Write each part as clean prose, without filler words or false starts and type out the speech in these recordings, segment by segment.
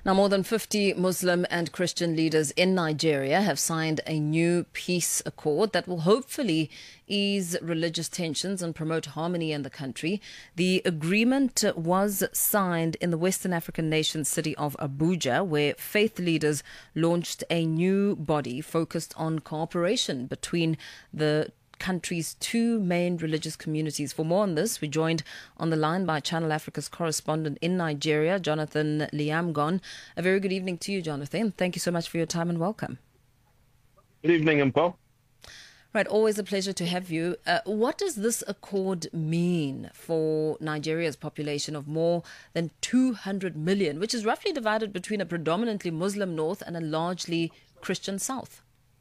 Now, more than 50 Muslim and Christian leaders in Nigeria have signed a new peace accord that will hopefully ease religious tensions and promote harmony in the country. The agreement was signed in the Western African nation city of Abuja, where faith leaders launched a new body focused on cooperation between the country's two main religious communities. For more on this, we're joined on the line by Channel Africa's correspondent in Nigeria, Jonathan Liamgon. A very good evening to you, Jonathan. Thank you so much for your time and welcome. Good evening, Mpo. Right, always a pleasure to have you. What does this accord mean for Nigeria's population of more than 200 million, which is roughly divided between a predominantly Muslim north and a largely Christian south?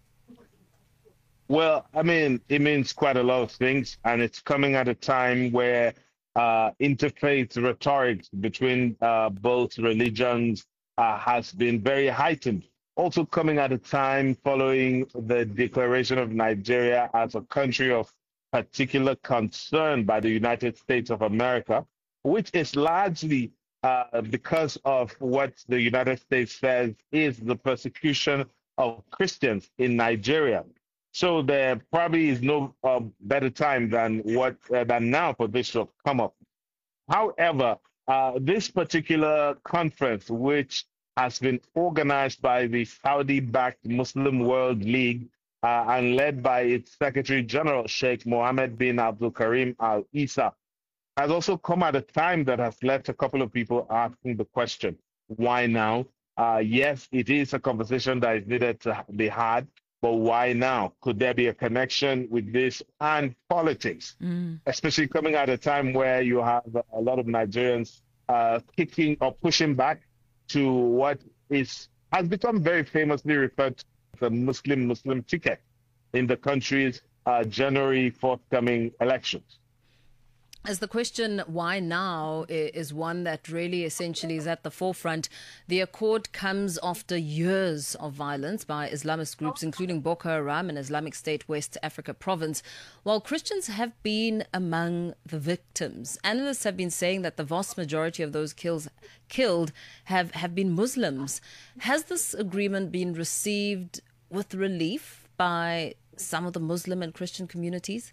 Well, I mean, it means quite a lot of things, and it's coming at a time where interfaith rhetoric between both religions has been very heightened. Also coming at a time following the declaration of Nigeria as a country of particular concern by the United States of America, which is largely because of what the United States says is the persecution of Christians in Nigeria. So there probably is no better time than now for this to come up. However, this particular conference, which has been organized by the Saudi-backed Muslim World League and led by its Secretary General Sheikh Mohammed bin Abdul Karim Al Issa, has also come at a time that has left a couple of people asking the question, why now? Yes, it is a conversation that is needed to be had. But why now? Could there be a connection with this and politics, especially coming at a time where you have a lot of Nigerians kicking or pushing back to what has become very famously referred to as the Muslim ticket in the country's January forthcoming elections? As the question, why now, is one that really essentially is at the forefront. The accord comes after years of violence by Islamist groups, including Boko Haram and Islamic State West Africa province. While Christians have been among the victims, analysts have been saying that the vast majority of those killed have been Muslims. Has this agreement been received with relief by some of the Muslim and Christian communities?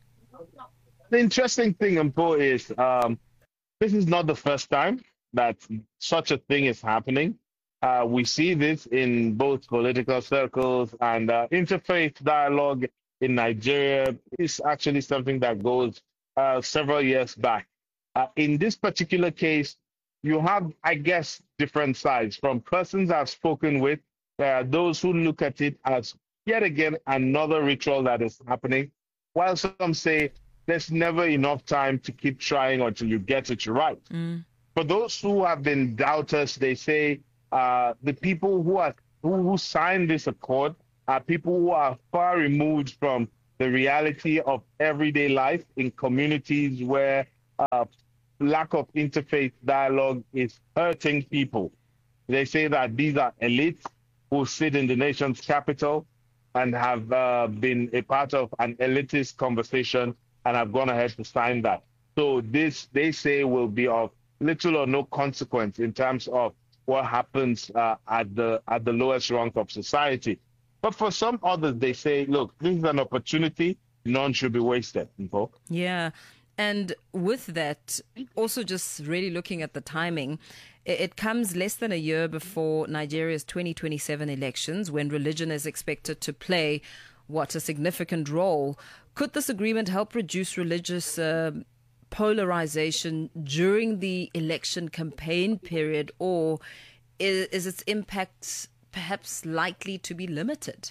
The interesting thing, Mpo, is this is not the first time that such a thing is happening. We see this in both political circles and interfaith dialogue in Nigeria. It's actually something that goes several years back. In this particular case, you have, I guess, different sides. From persons I've spoken with, there are those who look at it as yet again another ritual that is happening, while some say there's never enough time to keep trying until you get it right. For those who have been doubters, they say the people who signed this accord are people who are far removed from the reality of everyday life in communities where lack of interfaith dialogue is hurting people. They say that these are elites who sit in the nation's capital and have been a part of an elitist conversation and have gone ahead to sign that. So this, they say, will be of little or no consequence in terms of what happens at the lowest rung of society. But for some others, they say, look, this is an opportunity, none should be wasted. Yeah. And with that, also just really looking at the timing, it comes less than a year before Nigeria's 2027 elections, when religion is expected to play a significant role. Could this agreement help reduce religious polarization during the election campaign period, or is its impact perhaps likely to be limited?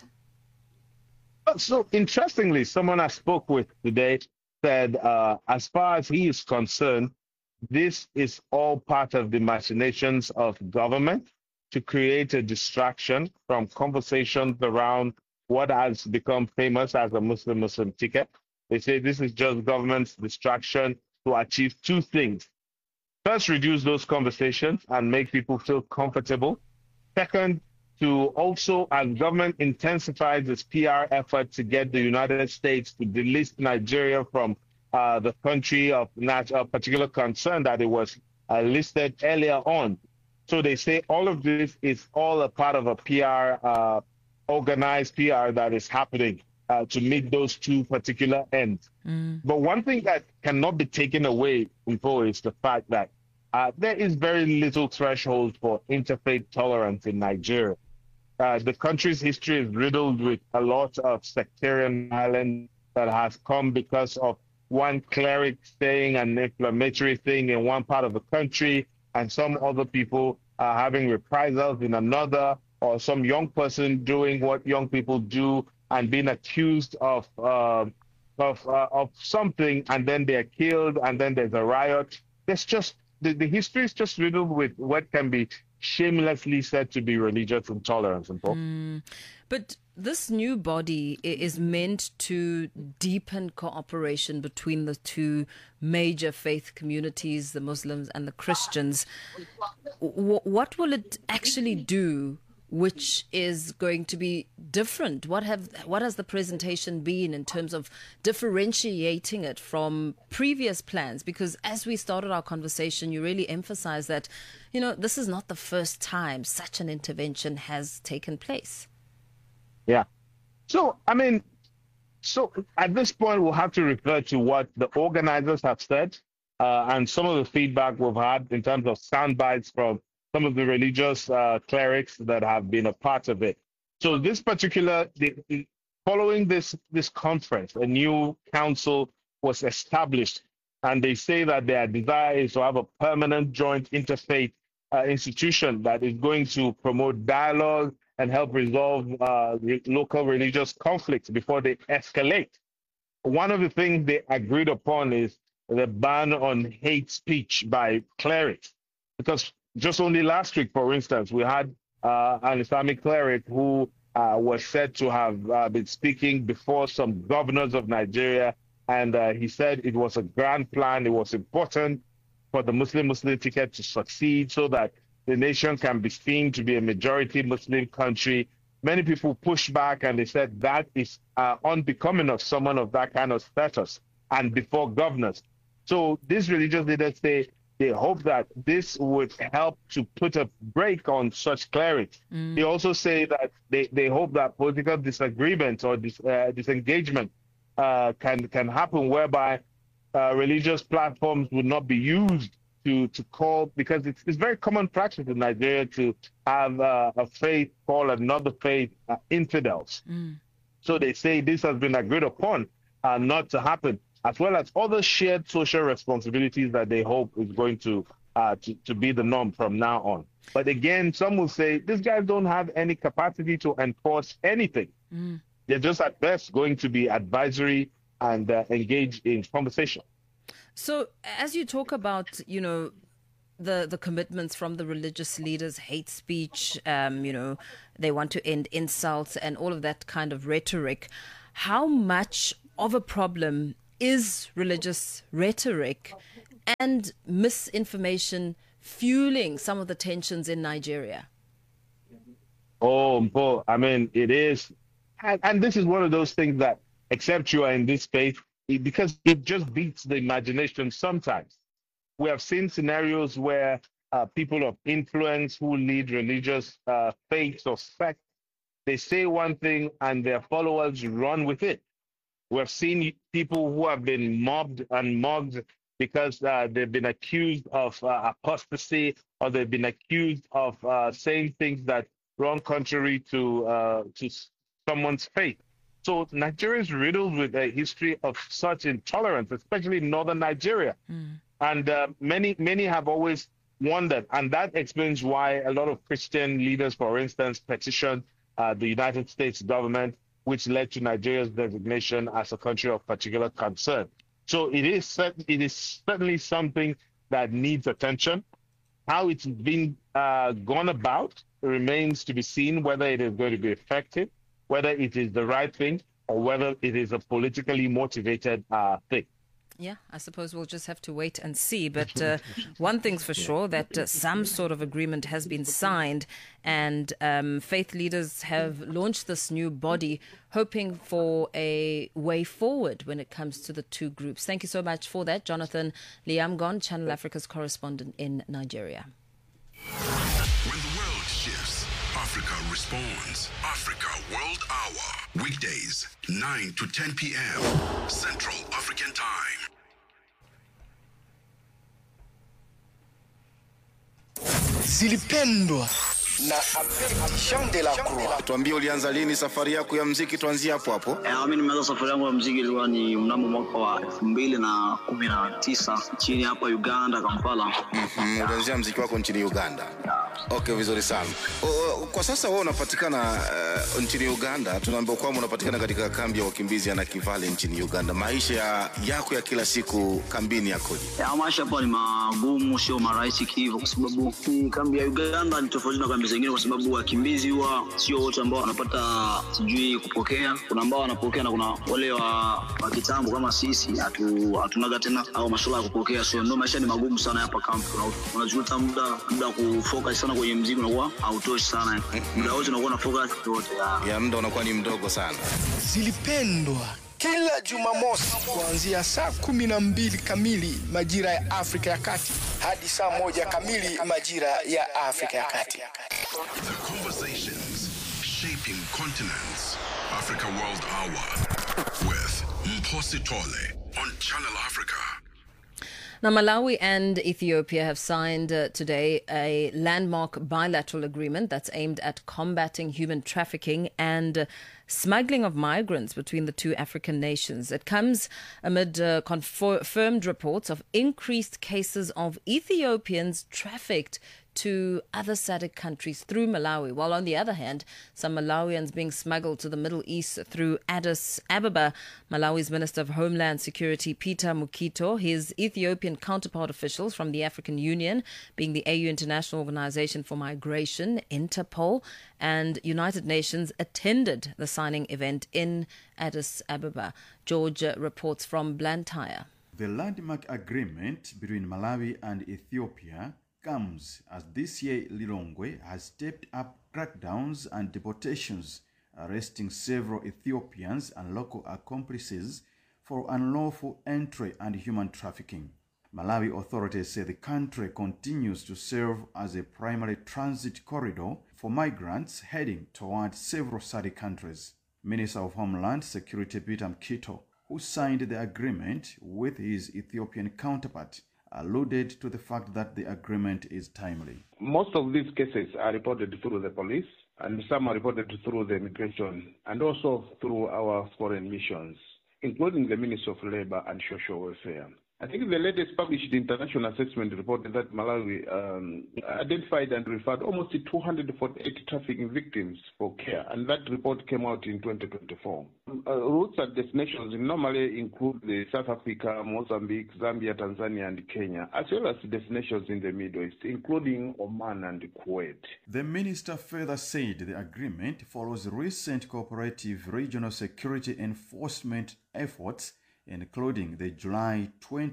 So interestingly, someone I spoke with today said, as far as he is concerned, this is all part of the machinations of government to create a distraction from conversations around what has become famous as a Muslim ticket. They say this is just government's distraction to achieve two things. First, reduce those conversations and make people feel comfortable. Second, to also, as government intensifies its PR effort to get the United States to delist Nigeria from the country of particular concern that it was listed earlier on, So they say all of this is all a part of a PR, organized PR that is happening to meet those two particular ends. But one thing that cannot be taken away, Mpo, is the fact that there is very little threshold for interfaith tolerance in Nigeria. The country's history is riddled with a lot of sectarian violence that has come because of one cleric saying an inflammatory thing in one part of the country and some other people having reprisals in another, or some young person doing what young people do and being accused of something, and then they're killed, and then there's a riot. There's just the history is just riddled with what can be shamelessly said to be religious intolerance. But this new body is meant to deepen cooperation between the two major faith communities, the Muslims and the Christians. What will it actually do, which is going to be different? What has the presentation been in terms of differentiating it from previous plans? Because as we started our conversation, you really emphasized that, this is not the first time such an intervention has taken place. Yeah. So at this point, we'll have to refer to what the organizers have said and some of the feedback we've had in terms of sound bites from some of the religious clerics that have been a part of it. So this particular, following this conference, a new council was established, and they say that their desire is to have a permanent joint interfaith institution that is going to promote dialogue and help resolve local religious conflicts before they escalate. One of the things they agreed upon is the ban on hate speech by clerics, because just only last week, for instance, we had an Islamic cleric who was said to have been speaking before some governors of Nigeria, and he said it was a grand plan. It was important for the Muslim ticket to succeed so that the nation can be seen to be a majority Muslim country. Many people pushed back, and they said that is unbecoming of someone of that kind of status and before governors. So these religious leaders say they hope that this would help to put a brake on such clerics. They also say that they hope that political disagreement or disengagement can happen, whereby religious platforms would not be used to call, because it's very common practice in Nigeria to have a faith call another faith infidels. So they say this has been agreed upon not to happen, as well as other shared social responsibilities that they hope is going to be the norm from now on. But again, some will say these guys don't have any capacity to enforce anything. They're just at best going to be advisory and engage in conversation. So as you talk about, the commitments from the religious leaders, hate speech, they want to end insults and all of that kind of rhetoric, how much of a problem is religious rhetoric and misinformation fueling some of the tensions in Nigeria? Oh, it is. And this is one of those things that, except you are in this space, because it just beats the imagination sometimes. We have seen scenarios where people of influence who lead religious faiths or sects, they say one thing and their followers run with it. We have seen people who have been mobbed and mugged because they've been accused of apostasy, or they've been accused of saying things that run contrary to someone's faith. So Nigeria is riddled with a history of such intolerance, especially in northern Nigeria. And many have always wondered, and that explains why a lot of Christian leaders, for instance, petitioned the United States government, which led to Nigeria's designation as a country of particular concern. So it is certainly something that needs attention. How it's been gone about remains to be seen, whether it is going to be effective, whether it is the right thing, or whether it is a politically motivated thing. Yeah, I suppose we'll just have to wait and see. But one thing's for sure, that some sort of agreement has been signed, and faith leaders have launched this new body, hoping for a way forward when it comes to the two groups. Thank you so much for that, Jonathan Liamgon, Channel Africa's correspondent in Nigeria. When the world shifts, Africa responds. Africa World Hour. Weekdays, 9 to 10 p.m. Central African Time. Zilipendwa na Jean de la Croix. Tuambie ulianza lini safari yako ya muziki, tuanzie hapo hapo. Mimi nimeanza safari yangu ya muziki ilikuwa ni mnamo mwaka wa 2019 chini hapa Uganda, Kampala. Ulianzia muziki wako nchini Uganda. Okay, vizuri sana. Kwa sasa wewe unapatikana nchini Uganda. Tunaambiwa kwamba unapatikana katika kambi ya wakimbizi ya Nakivale nchini Uganda. Maisha yako ya kila siku kambini yakoje? Maisha hapa ni magumu, sio marahisi hivyo, kwa sababu kambi ya Uganda ni tofauti na kambi zingine, kwa sababu wakimbizi huwa sio wote ambao wanapata sijui kupokea. Kuna ambao wanapokea na kuna wale wa kitambo kama sisi hatunaga tena au masuala ya kupokea. So ndio maisha ni magumu sana hapa kambi. Unajuta muda kufocus sana kwenye muziki unakuwa hautoshi sana. Muda wote unakuwa na focus yote. Ya muda unakuwa ni mdogo sana. Zilipendwa kila Jumamosi kuanzia saa 12 kamili majira ya Afrika ya Kati hadi saa 1 kamili majira ya Afrika ya Kati. The conversations shaping continents. Africa World Hour with Mphosi Tole on Channel Africa. Now, Malawi and Ethiopia have signed today a landmark bilateral agreement that's aimed at combating human trafficking and smuggling of migrants between the two African nations. It comes amid confirmed reports of increased cases of Ethiopians trafficked to other SADC countries through Malawi, while on the other hand, some Malawians being smuggled to the Middle East through Addis Ababa. Malawi's Minister of Homeland Security, Peter Mukito, his Ethiopian counterpart officials from the African Union, being the AU International Organization for Migration, Interpol, and United Nations, attended the signing event in Addis Ababa. George reports from Blantyre. The landmark agreement between Malawi and Ethiopia comes as this year Lilongwe has stepped up crackdowns and deportations, arresting several Ethiopians and local accomplices for unlawful entry and human trafficking. Malawi authorities say the country continues to serve as a primary transit corridor for migrants heading towards several SADC countries. Minister of Homeland Security Peter Mukito, who signed the agreement with his Ethiopian counterpart, alluded to the fact that the agreement is timely. Most of these cases are reported through the police, and some are reported through the immigration, and also through our foreign missions, including the Ministry of Labor and Social Welfare. I think the latest published international assessment reported that Malawi identified and referred almost 248 trafficking victims for care, and that report came out in 2024. Routes and destinations normally include South Africa, Mozambique, Zambia, Tanzania, and Kenya, as well as destinations in the Middle East, including Oman and Kuwait. The minister further said the agreement follows recent cooperative regional security enforcement efforts, including the July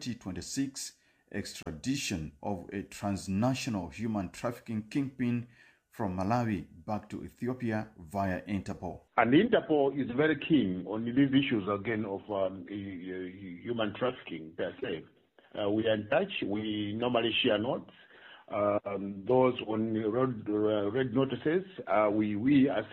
2026 extradition of a transnational human trafficking kingpin from Malawi back to Ethiopia via Interpol. And Interpol is very keen on these issues again of human trafficking per se. We are in touch. We normally share notes. Those on red notices, we as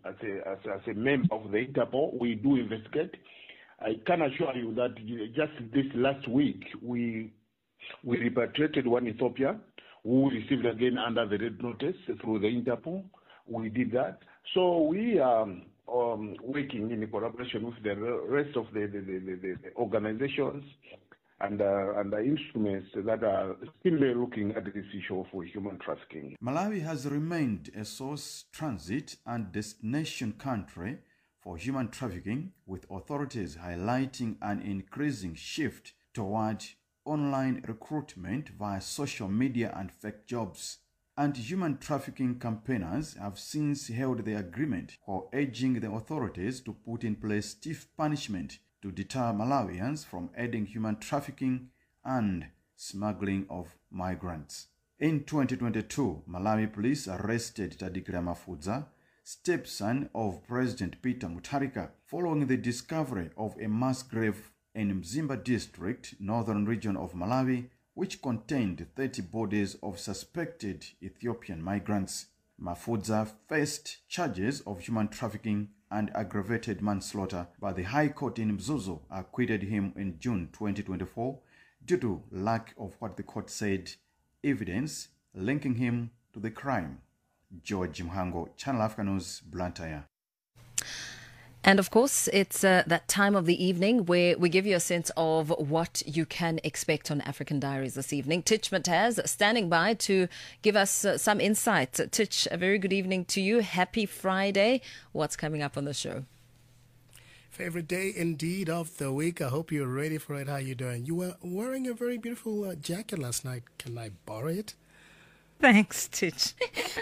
a member of the Interpol, we do investigate. I can assure you that just this last week, we repatriated one Ethiopian who received again under the red notice through the Interpol. We did that. So we are working in collaboration with the rest of the organizations and the instruments that are still looking at this issue for human trafficking. Malawi has remained a source, transit, and destination country for human trafficking, with authorities highlighting an increasing shift toward online recruitment via social media and fake jobs. Anti-human trafficking campaigners have since hailed the agreement while urging the authorities to put in place stiff punishment to deter Malawians from aiding human trafficking and smuggling of migrants. In 2022, Malawi police arrested Tadikira Mafudza, stepson of President Peter Mutharika, following the discovery of a mass grave in Mzimba district, northern region of Malawi, which contained 30 bodies of suspected Ethiopian migrants. Mafudza faced charges of human trafficking and aggravated manslaughter, but the High Court in Mzuzu acquitted him in June 2024 due to lack of what the court said evidence linking him to the crime. George Mhango, Channel Africa News, Blantyre. And of course, it's that time of the evening where we give you a sense of what you can expect on African Diaries this evening. Titch Mataz standing by to give us some insight. Titch, a very good evening to you. Happy Friday. What's coming up on the show? Favorite day indeed of the week. I hope you're ready for it. How you doing? You were wearing a very beautiful jacket last night. Can I borrow it? Thanks, Titch.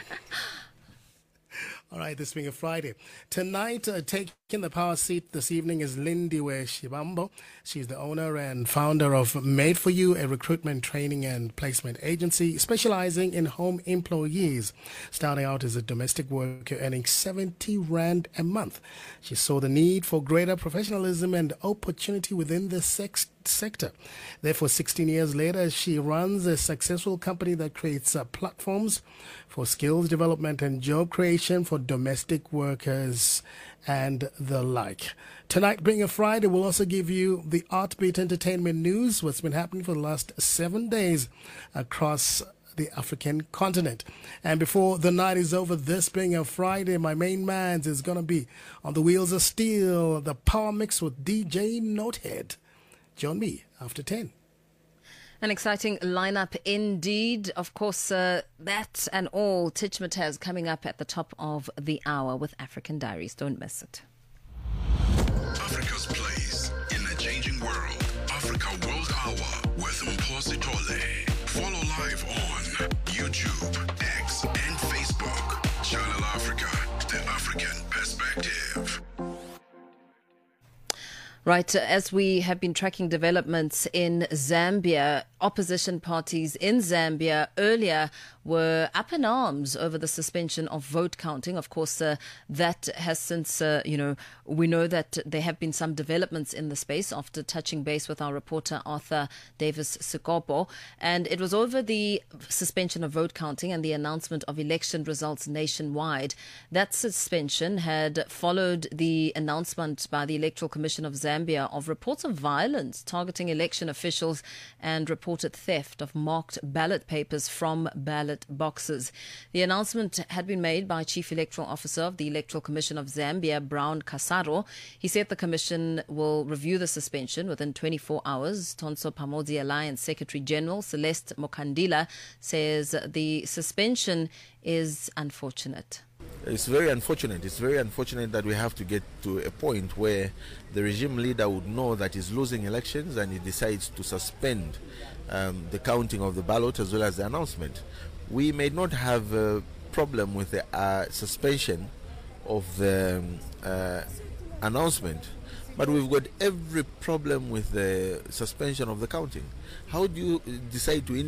All right, this being a Friday. Tonight, taking the power seat this evening is Lindiwe Shibambo. She's the owner and founder of Made For You, a recruitment, training and placement agency specializing in home employees. Starting out as a domestic worker, earning 70 Rand a month. She saw the need for greater professionalism and opportunity within the sector. Therefore, 16 years later, she runs a successful company that creates platforms for skills development and job creation for domestic workers and the like. Tonight, being a Friday, we'll also give you the Artbeat Entertainment News, what's been happening for the last 7 days across the African continent. And before the night is over, this being a Friday, my main man's is going to be on the Wheels of Steel, the Power Mix with DJ Notehead. Join me after 10. An exciting lineup indeed. Of course, that and all. Titch Mataz coming up at the top of the hour with African Diaries. Don't miss it. Africa's place in a changing world. Africa World Hour with Mposi Tole. Follow live on YouTube, X, and Facebook. Channel Africa, the African perspective. Right, as we have been tracking developments in Zambia, opposition parties in Zambia earlier were up in arms over the suspension of vote counting. Of course, that has since, we know that there have been some developments in the space after touching base with our reporter Arthur Davis Sikopo. And it was over the suspension of vote counting and the announcement of election results nationwide. That suspension had followed the announcement by the Electoral Commission of Zambia of reports of violence targeting election officials and reported theft of marked ballot papers from ballot boxes. The announcement had been made by Chief Electoral Officer of the Electoral Commission of Zambia, Brown Kasaro. He said the commission will review the suspension within 24 hours. Tonso Pamodzi Alliance Secretary General Celeste Mokandila says the suspension is unfortunate. It's very unfortunate. It's very unfortunate that we have to get to a point where the regime leader would know that he's losing elections and he decides to suspend the counting of the ballot as well as the announcement. We may not have a problem with the suspension of the announcement, but we've got every problem with the suspension of the counting. How do you decide to